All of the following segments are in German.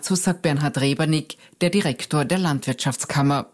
Dazu sagt Bernhard Rebernig, der Direktor der Landwirtschaftskammer.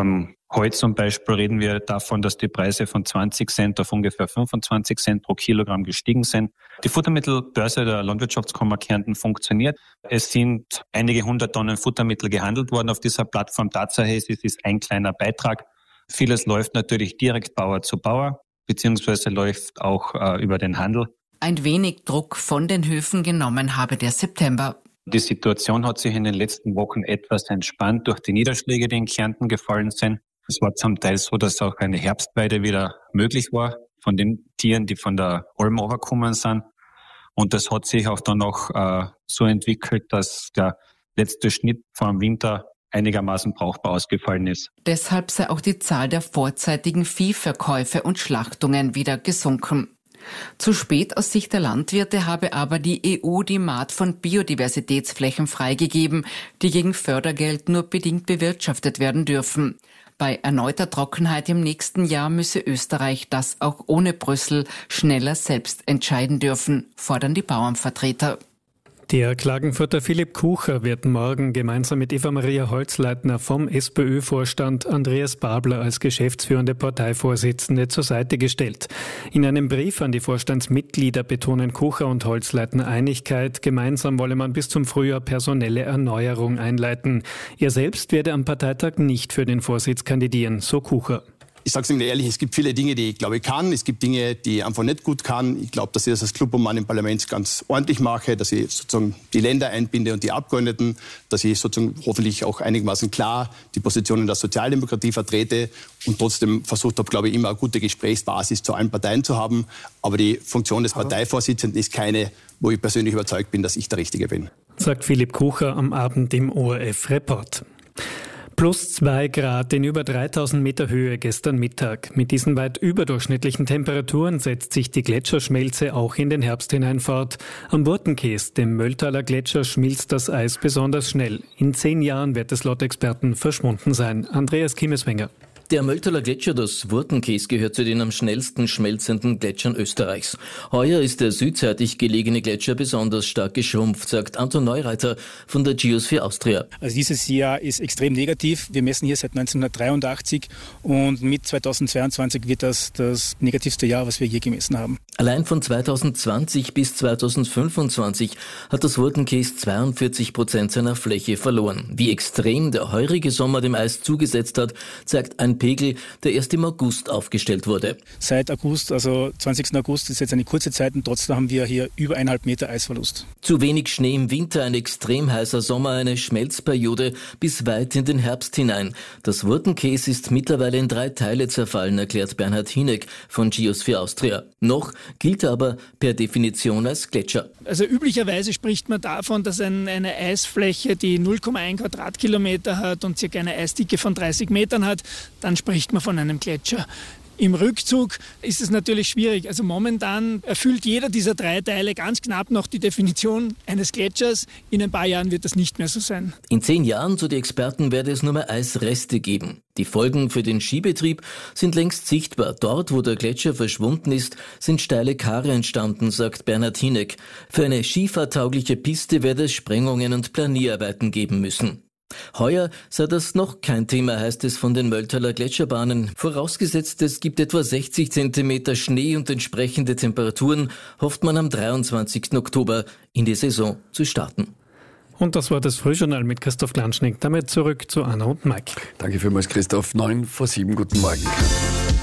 Heute zum Beispiel reden wir davon, dass die Preise von 20 Cent auf ungefähr 25 Cent pro Kilogramm gestiegen sind. Die Futtermittelbörse der Landwirtschaftskammer Kärnten funktioniert. Es sind einige 100 Tonnen Futtermittel gehandelt worden auf dieser Plattform. Tatsache ist, es ist ein kleiner Beitrag. Vieles läuft natürlich direkt Bauer zu Bauer, beziehungsweise läuft auch über den Handel. Ein wenig Druck von den Höfen genommen habe der September. Die Situation hat sich in den letzten Wochen etwas entspannt durch die Niederschläge, die in Kärnten gefallen sind. Es war zum Teil so, dass auch eine Herbstweide wieder möglich war von den Tieren, die von der Alm runtergekommen sind. Und das hat sich auch dann noch so entwickelt, dass der letzte Schnitt vor dem Winter einigermaßen brauchbar ausgefallen ist. Deshalb sei auch die Zahl der vorzeitigen Viehverkäufe und Schlachtungen wieder gesunken. Zu spät aus Sicht der Landwirte habe aber die EU die Maat von Biodiversitätsflächen freigegeben, die gegen Fördergeld nur bedingt bewirtschaftet werden dürfen. Bei erneuter Trockenheit im nächsten Jahr müsse Österreich das auch ohne Brüssel schneller selbst entscheiden dürfen, fordern die Bauernvertreter. Der Klagenfurter Philipp Kucher wird morgen gemeinsam mit Eva-Maria Holzleitner vom SPÖ-Vorstand Andreas Babler als geschäftsführende Parteivorsitzende zur Seite gestellt. In einem Brief an die Vorstandsmitglieder betonen Kucher und Holzleitner Einigkeit. Gemeinsam wolle man bis zum Frühjahr personelle Erneuerung einleiten. Er selbst werde am Parteitag nicht für den Vorsitz kandidieren, so Kucher. Ich sage es Ihnen ehrlich, es gibt viele Dinge, die ich glaube ich kann. Es gibt Dinge, die ich einfach nicht gut kann. Ich glaube, dass ich das als Clubobmann im Parlament ganz ordentlich mache, dass ich sozusagen die Länder einbinde und die Abgeordneten, dass ich sozusagen hoffentlich auch einigermaßen klar die Positionen der Sozialdemokratie vertrete und trotzdem versucht habe, glaube ich, immer eine gute Gesprächsbasis zu allen Parteien zu haben. Aber die Funktion des Parteivorsitzenden ist keine, wo ich persönlich überzeugt bin, dass ich der Richtige bin. Sagt Philipp Kucher am Abend im ORF-Report. +2 Grad in über 3000 Meter Höhe gestern Mittag. Mit diesen weit überdurchschnittlichen Temperaturen setzt sich die Gletscherschmelze auch in den Herbst hinein fort. Am Wurtenkäs, dem Mölltaler Gletscher, schmilzt das Eis besonders schnell. In 10 Jahren wird es laut Experten verschwunden sein. Andreas Kimmeswenger. Der Mölltaler Gletscher, das Wurtenkäs, gehört zu den am schnellsten schmelzenden Gletschern Österreichs. Heuer ist der südseitig gelegene Gletscher besonders stark geschrumpft, sagt Anton Neureiter von der Geosphere Austria. Also dieses Jahr ist extrem negativ. Wir messen hier seit 1983 und mit 2022 wird das negativste Jahr, was wir je gemessen haben. Allein von 2020 bis 2025 hat das Wurtenkäs 42% seiner Fläche verloren. Wie extrem der heurige Sommer dem Eis zugesetzt hat, zeigt ein Pegel, der erst im August aufgestellt wurde. Seit August, also 20. August, ist jetzt eine kurze Zeit und trotzdem haben wir hier über 1,5 Meter Eisverlust. Zu wenig Schnee im Winter, ein extrem heißer Sommer, eine Schmelzperiode bis weit in den Herbst hinein. Das Wurtenkäs ist mittlerweile in 3 Teile zerfallen, erklärt Bernhard Hineck von Geosphere Austria. Noch gilt er aber per Definition als Gletscher. Also üblicherweise spricht man davon, dass eine Eisfläche, die 0,1 Quadratkilometer hat und circa eine Eisdicke von 30 Metern hat, dann spricht man von einem Gletscher. Im Rückzug ist es natürlich schwierig. Also momentan erfüllt jeder dieser 3 Teile ganz knapp noch die Definition eines Gletschers. In ein paar Jahren wird das nicht mehr so sein. In 10 Jahren, so die Experten, werde es nur mehr Eisreste geben. Die Folgen für den Skibetrieb sind längst sichtbar. Dort, wo der Gletscher verschwunden ist, sind steile Kare entstanden, sagt Bernhard Hineck. Für eine skifahrtaugliche Piste werde es Sprengungen und Planierarbeiten geben müssen. Heuer sei das noch kein Thema, heißt es von den Mölltaler Gletscherbahnen. Vorausgesetzt, es gibt etwa 60 Zentimeter Schnee und entsprechende Temperaturen, hofft man am 23. Oktober in die Saison zu starten. Und das war das Frühjournal mit Christoph Glanschnick. Damit zurück zu Anna und Mike. Danke vielmals, Christoph. 7:09, guten Morgen.